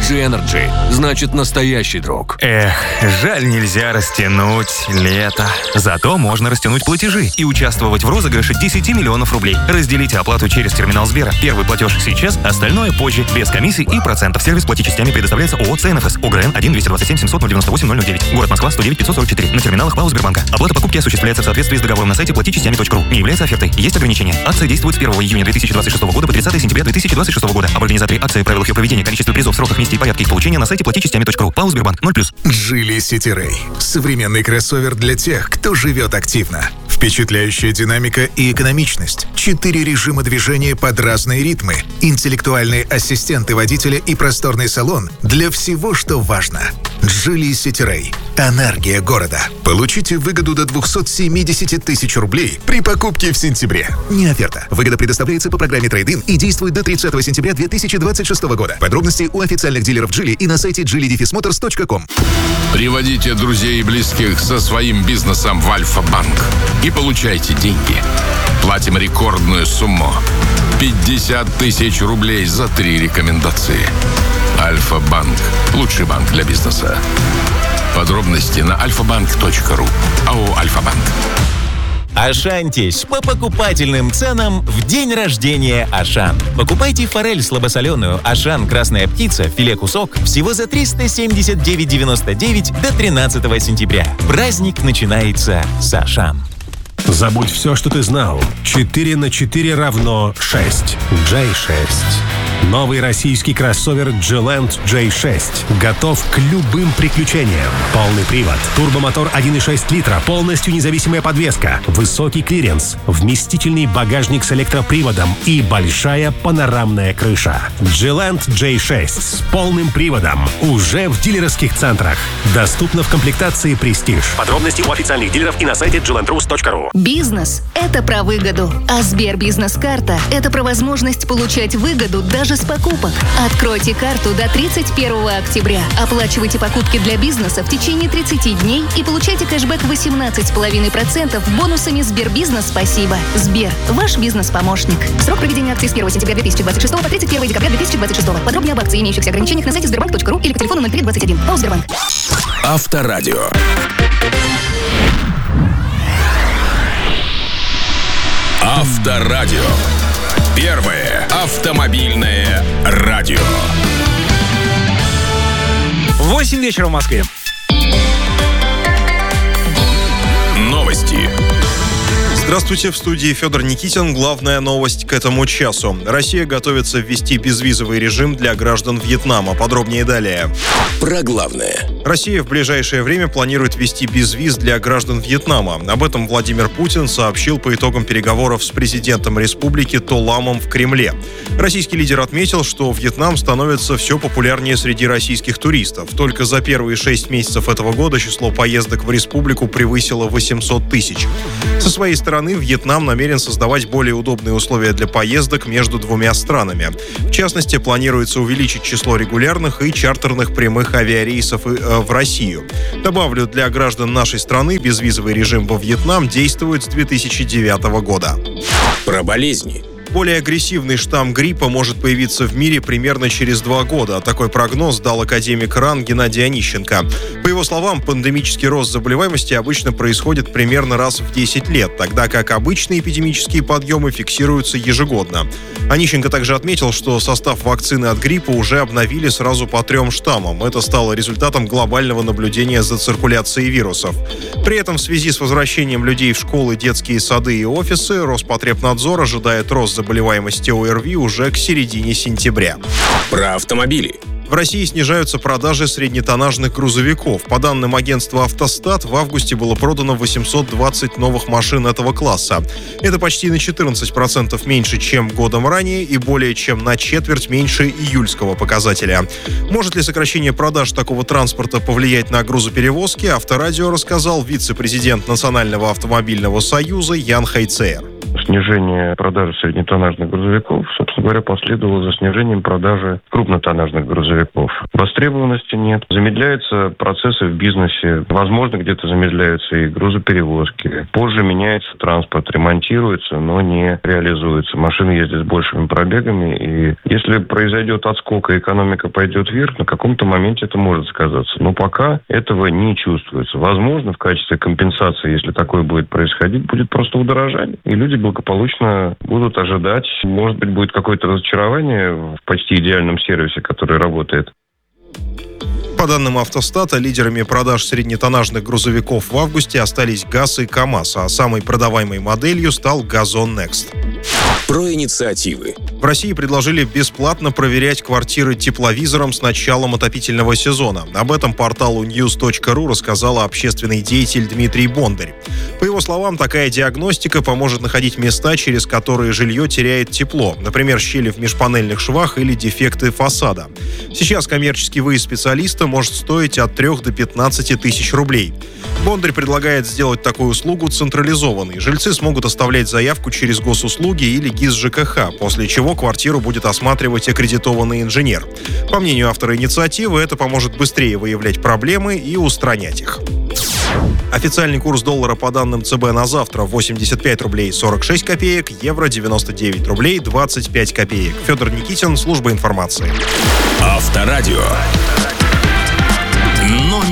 LG Energy. Значит, настоящий друг. Эх, жаль, нельзя растянуть лето. Зато можно растянуть платежи и участвовать в розыгрыше 10 миллионов рублей. Разделите оплату через терминал Сбера. Первый платеж сейчас, остальное позже, без комиссий и процентов. Сервис «Плати частями» предоставляется ООО «ЦНФС». УГРН 1-227-700-098-009. Город Москва, 109-544. На терминалах ПАО Сбербанка. Оплата покупки осуществляется в соответствии с договором на сайте платичастями.ру. Не является офертой. Есть ограничения. Акция действует с 1 июня 2026 года по 30 сентября 2026 года. Об организаторе акции, правилах ее проведения, количестве призов, сроках, месте и порядке их получения на сайте платичастями.ру. ПАО Сбербанк 0+. Geely City Ray. Современный кроссовер для тех, кто живет активно. Впечатляющая динамика и экономичность. 4 режима движения под разные ритмы. Интеллектуальные ассистенты водителя и просторный салон для всего, что важно. Geely City Ray. Энергия города. Получите выгоду до 270 тысяч рублей при покупке в сентябре. Не оферта. Выгода предоставляется по программе Trade-in и действует до 30 сентября 2026 года. Подробности у официальных дилеров Geely и на сайте geely-motors.com. Приводите друзей и близких со своим бизнесом в Альфа-банк и получайте деньги. Платим рекордную сумму. 50 тысяч рублей за 3 рекомендации. Альфа-банк. Лучший банк для бизнеса. Подробности на alfabank.ru. АО «Альфа-банк». Ашантись по покупательным ценам в день рождения Ашан. Покупайте форель слабосоленую Ашан «Красная птица» филе кусок всего за 379,99 до 13 сентября. Праздник начинается с Ашан. Забудь все, что ты знал. 4 на 4 равно 6. J6. Новый российский кроссовер G-Land J6 готов к любым приключениям. Полный привод, турбомотор 1,6 литра, полностью независимая подвеска, высокий клиренс, вместительный багажник с электроприводом и большая панорамная крыша. G-Land J6 с полным приводом уже в дилерских центрах. Доступно в комплектации «Престиж». Подробности у официальных дилеров и на сайте glandrus.ru. Бизнес – это про выгоду, а Сбербизнес-карта – это про возможность получать выгоду даже с покупок. Откройте карту до 31 октября. Оплачивайте покупки для бизнеса в течение 30 дней и получайте кэшбэк 18,5% бонусами Сбербизнес «Спасибо». Сбер – ваш бизнес-помощник. Срок проведения акции с 1 сентября 2026 по 31 декабря 2026. Подробнее об акции и имеющихся ограничениях на сайте sberbank.ru или по телефону 0321. ПАО Сбербанк. Авторадио. Авторадио. Первое автомобильное радио. 8 вечера в Москве. Новости. Здравствуйте, в студии Федор Никитин. Главная новость к этому часу. Россия готовится ввести безвизовый режим для граждан Вьетнама. Подробнее далее. Про главное. Россия в ближайшее время планирует ввести безвиз для граждан Вьетнама. Об этом Владимир Путин сообщил по итогам переговоров с президентом республики Толамом в Кремле. Российский лидер отметил, что Вьетнам становится все популярнее среди российских туристов. Только за первые 6 месяцев этого года число поездок в республику превысило 800 тысяч. Со своей стороны, Вьетнам намерен создавать более удобные условия для поездок между двумя странами. В частности, планируется увеличить число регулярных и чартерных прямых авиарейсов в Россию. Добавлю, для граждан нашей страны безвизовый режим во Вьетнам действует с 2009 года. Про болезни. Более агрессивный штамм гриппа может появиться в мире примерно через 2 года. Такой прогноз дал академик РАН Геннадий Онищенко. По его словам, пандемический рост заболеваемости обычно происходит примерно раз в 10 лет, тогда как обычные эпидемические подъемы фиксируются ежегодно. Онищенко также отметил, что состав вакцины от гриппа уже обновили сразу по 3 штаммам. Это стало результатом глобального наблюдения за циркуляцией вирусов. При этом в связи с возвращением людей в школы, детские сады и офисы Роспотребнадзор ожидает рост заболеваемости ОРВИ уже к середине сентября. Про автомобили. В России снижаются продажи среднетоннажных грузовиков. По данным агентства «Автостат», в августе было продано 820 новых машин этого класса. Это почти на 14% меньше, чем годом ранее, и более чем на четверть меньше июльского показателя. Может ли сокращение продаж такого транспорта повлиять на грузоперевозки, Авторадио рассказал вице-президент Национального автомобильного союза Ян Хайцер. Снижение продажи среднетоннажных грузовиков, собственно говоря, последовало за снижением продажи крупнотоннажных грузовиков. Востребованности нет. Замедляются процессы в бизнесе. Возможно, где-то замедляются и грузоперевозки. Позже меняется транспорт, ремонтируется, но не реализуется. Машины ездят с большими пробегами. И если произойдет отскок и экономика пойдет вверх, на каком-то моменте это может сказаться. Но пока этого не чувствуется. Возможно, в качестве компенсации, если такое будет происходить, будет просто удорожание. И люди благополучно будут ожидать. Может быть, будет какое-то разочарование в почти идеальном сервисе, который работает. По данным Автостата, лидерами продаж среднетоннажных грузовиков в августе остались ГАЗ и КАМАЗ, а самой продаваемой моделью стал Газон Next. Про инициативы. В России предложили бесплатно проверять квартиры тепловизором с началом отопительного сезона. Об этом порталу news.ru рассказал общественный деятель Дмитрий Бондарь. По его словам, такая диагностика поможет находить места, через которые жилье теряет тепло, например, щели в межпанельных швах или дефекты фасада. Сейчас коммерческий выезд специалиста может стоить от 3 до 15 тысяч рублей. Бондарь предлагает сделать такую услугу централизованной. Жильцы смогут оставлять заявку через госуслуги или ГИС ЖКХ, после чего квартиру будет осматривать аккредитованный инженер. По мнению автора инициативы, это поможет быстрее выявлять проблемы и устранять их. Официальный курс доллара по данным ЦБ на завтра 85 рублей 46 копеек, евро 99 рублей 25 копеек. Федор Никитин, служба информации. Авторадио.